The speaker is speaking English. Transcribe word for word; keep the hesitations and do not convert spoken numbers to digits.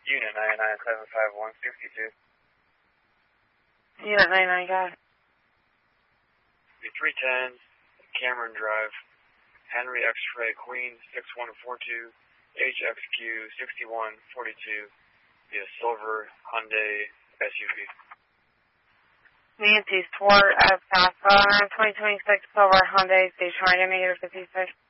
Unit nine nine seven five one sixty-two. Unit nine nine, got it. three ten, Cameron Drive, Henry X-Ray Queen six one four two, H X Q sixty-one forty-two, via silver Hyundai S U V. Nancy Sport of Pathfinder, twenty twenty-six silver Hyundai Station Wagon, negative fifty-six.